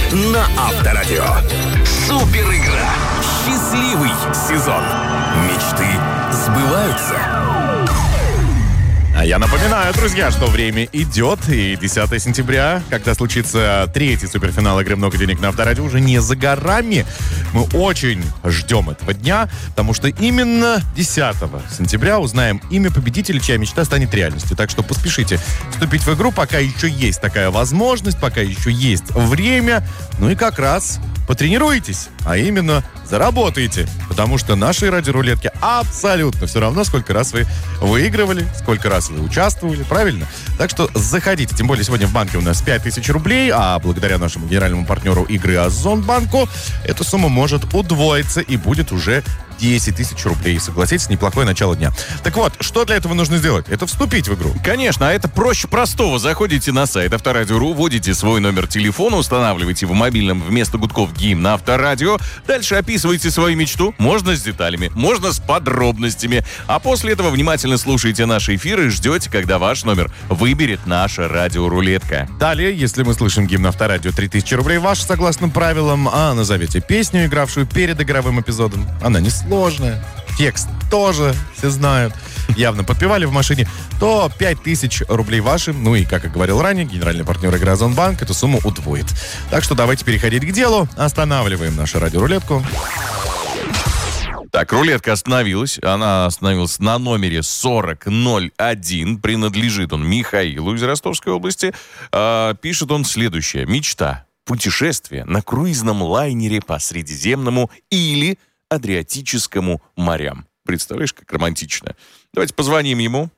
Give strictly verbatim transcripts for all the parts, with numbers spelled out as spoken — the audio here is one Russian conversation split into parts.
на Авторадио. Супер игра. Счастливый сезон. Мечты сбываются. А я напоминаю, друзья, что время идет, и десятого сентября, когда случится третий суперфинал игры «Много денег» на Авторадио, уже не за горами. Мы очень ждем этого дня, потому что именно десятого сентября узнаем имя победителя, чья мечта станет реальностью. Так что поспешите вступить в игру, пока еще есть такая возможность, пока еще есть время. Ну и как раз потренируйтесь, а именно заработаете. Потому что нашей радиорулетке абсолютно все равно, сколько раз вы выигрывали, сколько раз вы участвовали, правильно? Так что заходите. Тем более сегодня в банке у нас пять тысяч рублей, а благодаря нашему генеральному партнеру игры Озонбанку эта сумма может удвоиться и будет уже десять тысяч рублей. Согласитесь, неплохое начало дня. Так вот, что для этого нужно сделать? Это вступить в игру. Конечно, а это проще простого. Заходите на сайт Авторадио точка ру, вводите свой номер телефона, устанавливаете в мобильном вместо гудков гимн Авторадио. Дальше описывайте свою мечту. Можно с деталями, можно с подробностями. А после этого внимательно слушайте наши эфиры и ждете, когда ваш номер выберет наша радиорулетка. Далее, если мы слышим гимн Авторадио, три тысячи рублей ваш, согласно правилам, а назовете песню, игравшую перед игровым эпизодом. Она не сложная. Текст тоже все знают. Явно подпевали в машине. То пять тысяч рублей ваши. Ну и, как и говорил ранее, генеральный партнер игры Озонбанк эту сумму удвоит. Так что давайте переходить к делу. Останавливаем нашу радиорулетку. Так, рулетка остановилась. Она остановилась на номере сорок ноль один. Принадлежит он Михаилу из Ростовской области. А, пишет он следующее. Мечта. Путешествие на круизном лайнере по Средиземному или Адриатическому морям. Представляешь, как романтично. Давайте позвоним ему.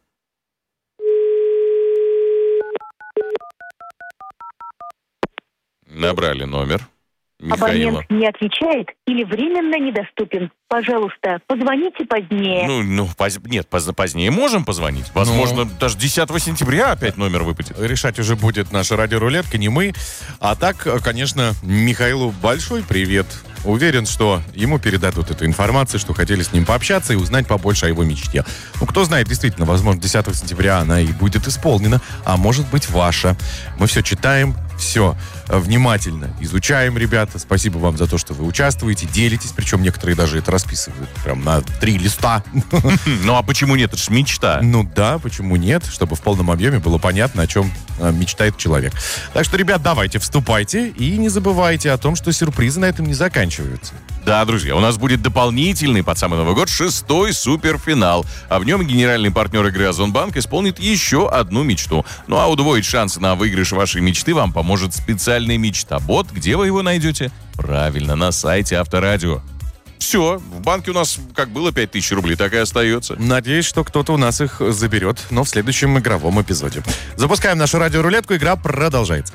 Набрали номер Михаила. Абонент не отвечает или временно недоступен. Пожалуйста, позвоните позднее. Ну, ну поз... нет, поз... позднее можем позвонить. Возможно, ну, даже десятого сентября опять номер выпадет. Решать уже будет наша радиорулетка, не мы. А так, конечно, Михаилу большой привет. Уверен, что ему передадут эту информацию, что хотели с ним пообщаться и узнать побольше о его мечте. Ну, кто знает, действительно, возможно, десятого сентября она и будет исполнена, а может быть, ваша. Мы все читаем, все внимательно изучаем, ребята. Спасибо вам за то, что вы участвуете, делитесь, причем некоторые даже это расписывают прям на три листа. Ну, а почему нет? Это же мечта. Ну да, почему нет? Чтобы в полном объеме было понятно, о чем мечтает человек. Так что, ребят, давайте, вступайте и не забывайте о том, что сюрпризы на этом не заканчиваются. Да, друзья, у нас будет дополнительный под самый Новый год шестой суперфинал. А в нем генеральный партнер игры Озонбанк исполнит еще одну мечту. Ну а удвоить шансы на выигрыш вашей мечты вам поможет специальный мечта-бот. Где вы его найдете? Правильно, на сайте Авторадио. Все, в банке у нас как было пять тысяч рублей, так и остается. Надеюсь, что кто-то у нас их заберет, но в следующем игровом эпизоде. Запускаем нашу радиорулетку, игра продолжается.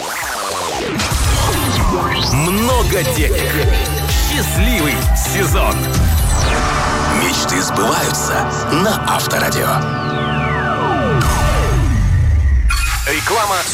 Много денег. Счастливый сезон. Мечты сбываются на Авторадио. Реклама